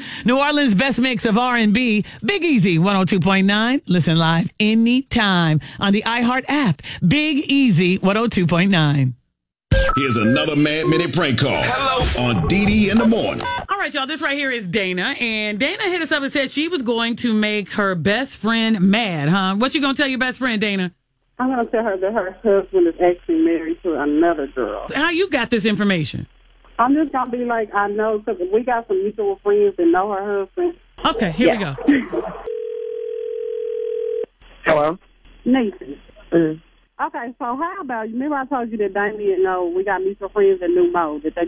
New Orleans' best mix of R&B, Big Easy 102.9. Listen live anytime on the iHeart app. Big Easy 102.9. Here's another Mad Minute prank call on DD in the morning. All right, y'all, this right here is Dana. And Dana hit us up and said she was going to make her best friend mad, huh? What you going to tell your best friend, Dana? I'm going to tell her that her husband is actually married to another girl. How you got this information? I'm just going to be like, I know, because we got some mutual friends that know her husband. Okay, here we go. Hello? Nathan. Okay, so how about, remember I told you that Damien, we got mutual friends that knew Mo, that they